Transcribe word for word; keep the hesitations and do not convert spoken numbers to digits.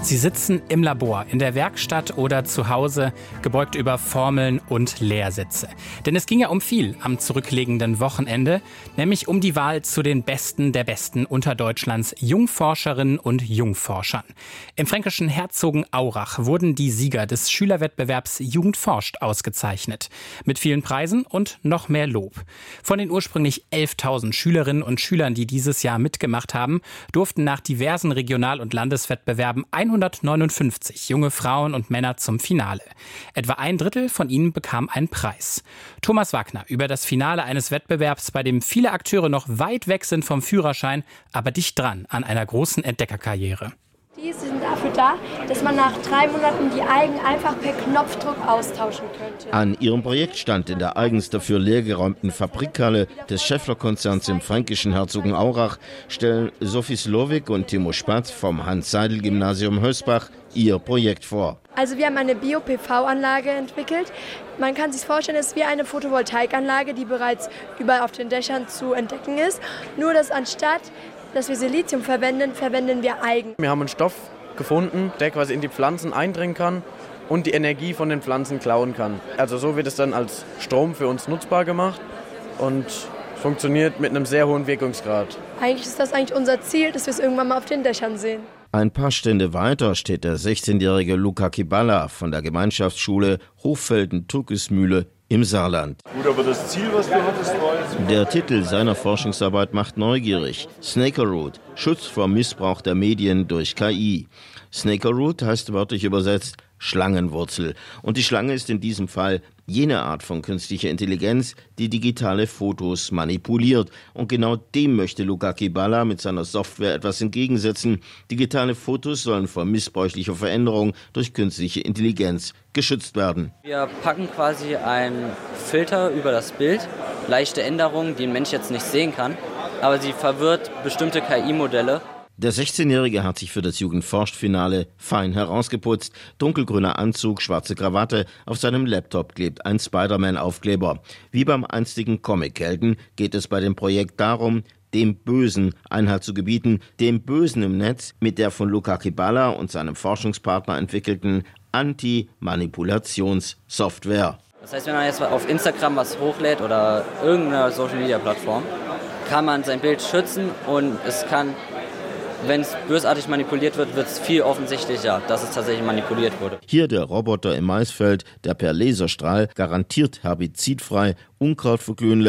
Sie sitzen im Labor, in der Werkstatt oder zu Hause, gebeugt über Formeln und Lehrsätze. Denn es ging ja um viel am zurückliegenden Wochenende, nämlich um die Wahl zu den Besten der Besten unter Deutschlands Jungforscherinnen und Jungforschern. Im fränkischen Herzogenaurach wurden die Sieger des Schülerwettbewerbs Jugend forscht ausgezeichnet. Mit vielen Preisen und noch mehr Lob. Von den ursprünglich elftausend Schülerinnen und Schülern, die dieses Jahr mitgemacht haben, durften nach diversen Regional- und Landeswettbewerben hundertneunundfünfzig junge Frauen und Männer zum Finale. Etwa ein Drittel von ihnen bekam einen Preis. Thomas Wagner über das Finale eines Wettbewerbs, bei dem viele Akteure noch weit weg sind vom Führerschein, aber dicht dran an einer großen Entdeckerkarriere. Die sind dafür da, dass man nach drei Monaten die Algen einfach per Knopfdruck austauschen könnte. An ihrem Projektstand in der eigens dafür leergeräumten Fabrikhalle des Schaeffler-Konzerns im fränkischen Herzogenaurach stellen Sophie Slowik und Timo Spatz vom Hans-Seidel-Gymnasium Hösbach ihr Projekt vor. Also wir haben eine Bio-P V-Anlage entwickelt. Man kann sich vorstellen, es ist wie eine Photovoltaikanlage, die bereits überall auf den Dächern zu entdecken ist. Nur dass anstatt dass wir Silizium verwenden, verwenden wir Algen. Wir haben einen Stoff gefunden, der quasi in die Pflanzen eindringen kann und die Energie von den Pflanzen klauen kann. Also so wird es dann als Strom für uns nutzbar gemacht und funktioniert mit einem sehr hohen Wirkungsgrad. Eigentlich ist das eigentlich unser Ziel, dass wir es irgendwann mal auf den Dächern sehen. Ein paar Stände weiter steht der sechzehnjährige Luca Kiballa von der Gemeinschaftsschule Hochfelden-Tuckesmühle im Saarland. Gut, aber das Ziel, was du hattest, war jetzt... Der Titel seiner Forschungsarbeit macht neugierig. Snakerroot, Schutz vor Missbrauch der Medien durch K I. Snakerroot heißt wörtlich übersetzt Schlangenwurzel. Und die Schlange ist in diesem Fall jene Art von künstlicher Intelligenz, die digitale Fotos manipuliert. Und genau dem möchte Luca Kiballa mit seiner Software etwas entgegensetzen. Digitale Fotos sollen vor missbräuchlicher Veränderung durch künstliche Intelligenz geschützt werden. Wir packen quasi einen Filter über das Bild, leichte Änderungen, die ein Mensch jetzt nicht sehen kann, aber sie verwirrt bestimmte K I-Modelle. Der sechzehnjährige hat sich für das Jugend-forscht-Finale fein herausgeputzt. Dunkelgrüner Anzug, schwarze Krawatte, auf seinem Laptop klebt ein Spider-Man-Aufkleber. Wie beim einstigen Comic-Helden geht es bei dem Projekt darum, dem Bösen Einhalt zu gebieten, dem Bösen im Netz mit der von Luca Kiballa und seinem Forschungspartner entwickelten Anti-Manipulations-Software. Das heißt, wenn man jetzt auf Instagram was hochlädt oder irgendeiner Social-Media-Plattform, kann man sein Bild schützen und es kann, wenn es bösartig manipuliert wird, wird es viel offensichtlicher, dass es tatsächlich manipuliert wurde. Hier der Roboter im Maisfeld, der per Laserstrahl garantiert herbizidfrei Unkraut verglühen lässt.